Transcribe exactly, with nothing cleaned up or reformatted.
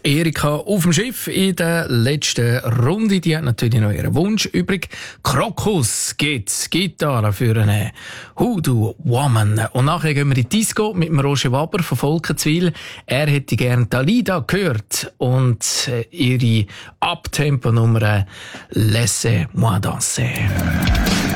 Erika auf dem Schiff in der letzten Runde. Die hat natürlich noch ihren Wunsch übrig. Krokus gibt's Gitarre für eine Hoodoo Woman. Und nachher gehen wir in die Disco mit dem Roger Waber von Volkenswil. Er hätte gerne Dalida gehört und ihre Abtempo-Nummer Laissez-moi danser.